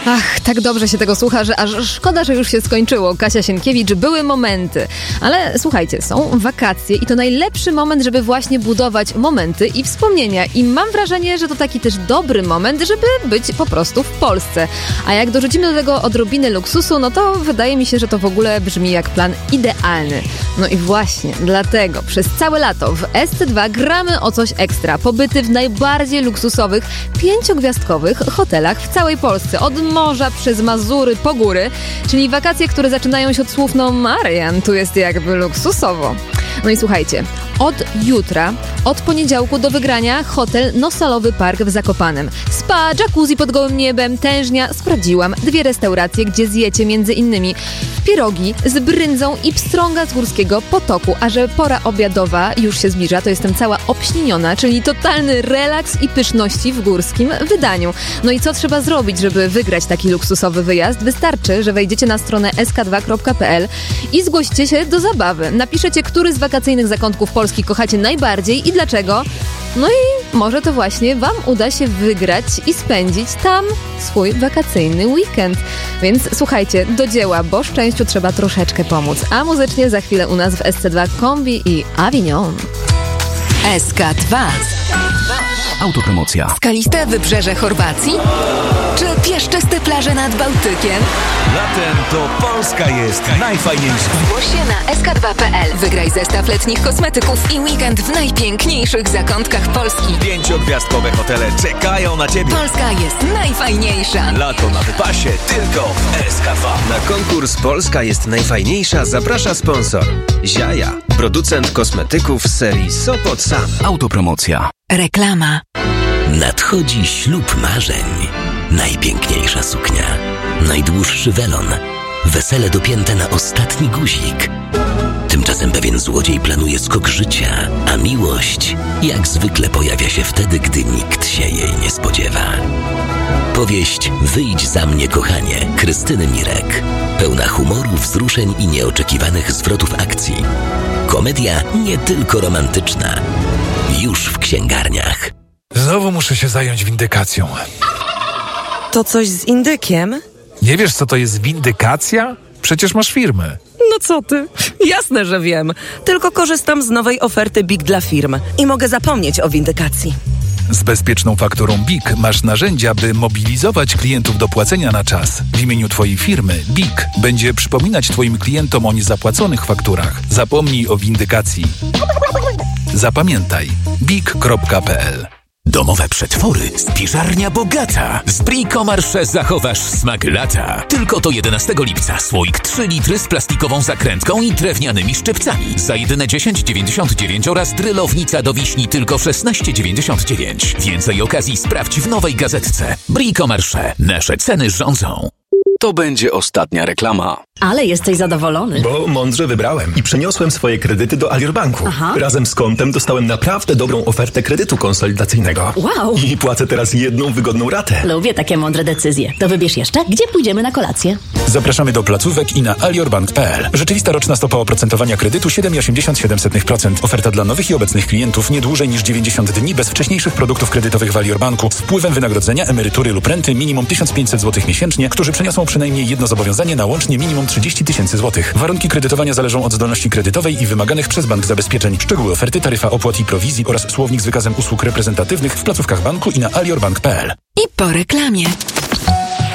Ach, tak dobrze się tego słucha, że aż szkoda, że już się skończyło. Kasia Sienkiewicz, były momenty. Ale słuchajcie, są wakacje i to najlepszy moment, żeby właśnie budować momenty i wspomnienia. I mam wrażenie, że to taki też dobry moment, żeby być po prostu w Polsce. A jak dorzucimy do tego odrobinę luksusu, no to wydaje mi się, że to w ogóle brzmi jak plan idealny. No i właśnie dlatego przez całe lato w SC2 gramy o coś ekstra. Pobyty w najbardziej luksusowych, 5-gwiazdkowych hotelach w całej Polsce. Od morza przez Mazury po góry, czyli wakacje, które zaczynają się od słów no Marian, tu jest jakby luksusowo. No i słuchajcie, od jutra, od poniedziałku do wygrania hotel Nosalowy Park w Zakopanem. Spa, jacuzzi pod gołym niebem, tężnia. Sprawdziłam 2 restauracje, gdzie zjecie między innymi pierogi z bryndzą i pstrąga z Górskiego Potoku. A że pora obiadowa już się zbliża, to jestem cała obśnieniona, czyli totalny relaks i pyszności w górskim wydaniu. No i co trzeba zrobić, żeby wygrać taki luksusowy wyjazd? Wystarczy, że wejdziecie na stronę sk2.pl i zgłosicie się do zabawy. Napiszecie, który z wakacyjnych zakątków Polski kochacie najbardziej i dlaczego. No i może to właśnie Wam uda się wygrać i spędzić tam swój wakacyjny weekend. Więc słuchajcie, do dzieła, bo szczęściu trzeba troszeczkę pomóc. A muzycznie za chwilę u nas w SC2 Kombi i Avignon. SK2. Autopromocja. Skaliste wybrzeże Chorwacji? Czy piaszczyste plaże nad Bałtykiem? Latem to Polska jest najfajniejsza. Zgłoś się na sk2.pl. Wygraj zestaw letnich kosmetyków i weekend w najpiękniejszych zakątkach Polski. 5-gwiazdkowe hotele czekają na Ciebie. Polska jest najfajniejsza. Lato na wypasie tylko w SK2. Na konkurs Polska jest najfajniejsza zaprasza sponsor Ziaja, producent kosmetyków z serii Sopot Sam. Autopromocja. Reklama. Nadchodzi ślub marzeń. Najpiękniejsza suknia, najdłuższy welon, wesele dopięte na ostatni guzik. Tymczasem pewien złodziej planuje skok życia, a miłość jak zwykle pojawia się wtedy, gdy nikt się jej nie spodziewa. Powieść Wyjdź za mnie, kochanie, Krystyny Mirek. Pełna humoru, wzruszeń i nieoczekiwanych zwrotów akcji. Komedia nie tylko romantyczna. Już w księgarniach. Znowu muszę się zająć windykacją. To coś z indykiem? Nie wiesz, co to jest windykacja? Przecież masz firmę. No co ty? Jasne, że wiem. Tylko korzystam z nowej oferty BIG dla firm i mogę zapomnieć o windykacji. Z bezpieczną fakturą BIG masz narzędzia, by mobilizować klientów do płacenia na czas. W imieniu Twojej firmy BIG będzie przypominać Twoim klientom o niezapłaconych fakturach. Zapomnij o windykacji. Zapamiętaj big.pl. Domowe przetwory z Piżarnia Bogata. Z Bricomarché zachowasz smak lata. Tylko do 11 lipca słoik 3 litry z plastikową zakrętką i drewnianymi szczypcami. Za jedyne 10,99 oraz drylownica do wiśni tylko 16,99. Więcej okazji sprawdź w nowej gazetce. Bricomarché. Nasze ceny rządzą. To będzie ostatnia reklama. Ale jesteś zadowolony. Bo mądrze wybrałem i przeniosłem swoje kredyty do Alior Banku. Aha. Razem z kontem dostałem naprawdę dobrą ofertę kredytu konsolidacyjnego. Wow. I płacę teraz jedną wygodną ratę. Lubię takie mądre decyzje. To wybierz jeszcze, gdzie pójdziemy na kolację. Zapraszamy do placówek i na aliorbank.pl. Rzeczywista roczna stopa oprocentowania kredytu 7,87%. Oferta dla nowych i obecnych klientów nie dłużej niż 90 dni bez wcześniejszych produktów kredytowych w Alior Banku z wpływem wynagrodzenia, emerytury lub renty minimum 1500 zł miesięcznie, którzy przeniosą przynajmniej jedno zobowiązanie na łącznie minimum 30 tysięcy złotych. Warunki kredytowania zależą od zdolności kredytowej i wymaganych przez bank zabezpieczeń. Szczegóły oferty, taryfa opłat i prowizji oraz słownik z wykazem usług reprezentatywnych w placówkach banku i na aliorbank.pl. I po reklamie.